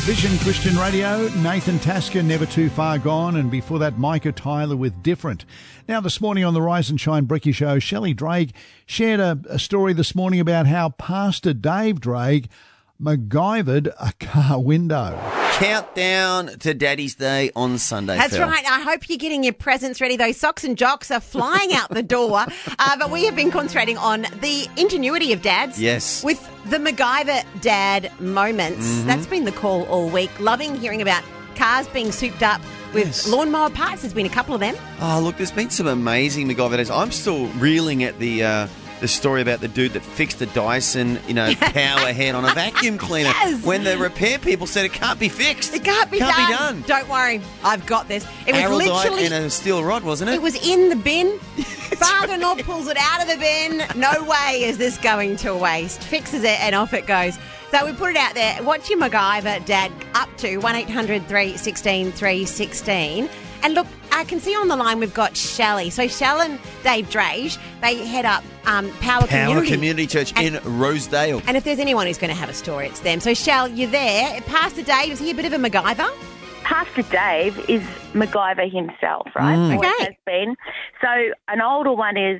Vision Christian Radio, Nathan Tasker, Never Too Far Gone, and before that, Micah Tyler with Different. Now, this morning on the Rise and Shine Bricky Show, Shelley Drake shared a story this morning about how Pastor Dave Drake MacGyvered a car window. Countdown to Daddy's Day on Sunday. That's Phil. right. I hope you're getting your presents ready. Those socks and jocks are flying out the door. But we have been concentrating on the ingenuity of dads. Yes. With the MacGyver dad moments. Mm-hmm. That's been the call all week. Loving hearing about cars being souped up with lawnmower parts. There's been a couple of them. Oh, look, there's been some amazing MacGyver days. I'm still reeling at the story about the dude that fixed the Dyson, power head on a vacuum cleaner. Yes. When the repair people said it can't be fixed. It can't be done. Don't worry. I've got this. It was literally and a steel rod, wasn't it? It was in the bin. Father Knob pulls it out of the bin. No way is this going to waste. Fixes it and off it goes. So we put it out there. What's your MacGyver dad up to? 1800 316 316. And look, I can see on the line we've got Shelley. So Shell and Dave Drake, they head up Power Community Church in Rosedale. And if there's anyone who's going to have a story, it's them. So Shell, you're there. Pastor Dave, is he a bit of a MacGyver? Pastor Dave is MacGyver himself, right? Okay. Has been. So an older one is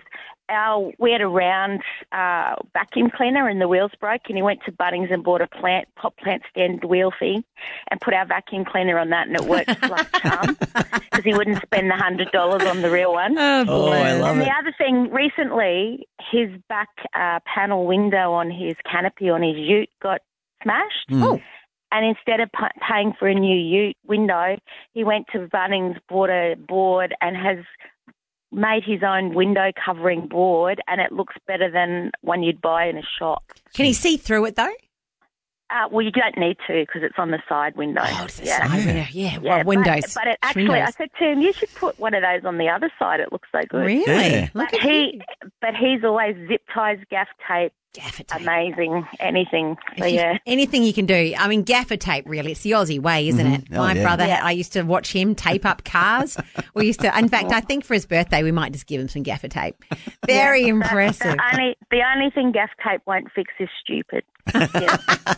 we had a round vacuum cleaner and the wheels broke, and he went to Bunnings and bought a pop plant stand wheel thing and put our vacuum cleaner on that, and it worked like a charm because he wouldn't spend the $100 on the real one. Oh, I love and it. the other thing, recently, his back panel window on his canopy on his ute got smashed. Oh. And instead of paying for a new ute window, he went to Bunnings, bought a board, and has made his own window covering board, and it looks better than one you'd buy in a shop. Can he see through it, though? Well, you don't need to because it's on the side window. Oh, it's the side window. Yeah, well, but- windows. But it actually, windows. I said to him, you should put one of those on the other side. It looks so good. Really? Yeah. Look But at you. he's always zip ties, gaff tape, Gaffer tape. amazing, anything. So, yeah. Anything you can do. I mean, gaffer tape, really. It's the Aussie way, isn't it? Oh, My yeah. brother, Yeah. I used to watch him tape up cars. In fact, I think for his birthday, we might just give him some gaffer tape. Very impressive. The only thing gaff tape won't fix is stupid. Yeah.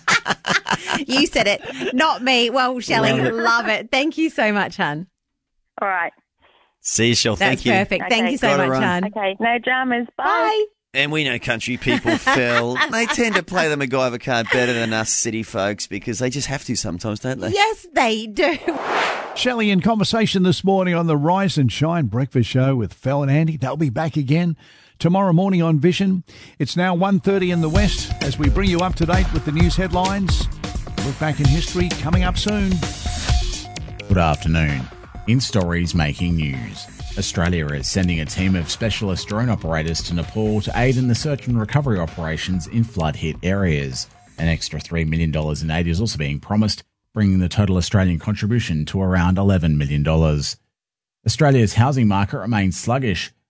You said it, not me. Well, Shelley, love it. Thank you so much, hun. All right. See you, Shell. That's Thank you. perfect. Thank Okay. you so Gotta much, run. hun. Okay, no dramas. Bye. Bye. And we know country people, Phil, they tend to play the MacGyver card better than us city folks because they just have to sometimes, don't they? Yes, they do. Shelley in conversation this morning on the Rise and Shine Breakfast Show with Phil and Andy. They'll be back again tomorrow morning on Vision. It's now 1:30 in the West as we bring you up to date with the news headlines. Look back in history coming up soon. Good afternoon. In stories making news, Australia is sending a team of specialist drone operators to Nepal to aid in the search and recovery operations in flood-hit areas. An extra $3 million in aid is also being promised, bringing the total Australian contribution to around $11 million. Australia's housing market remains sluggish,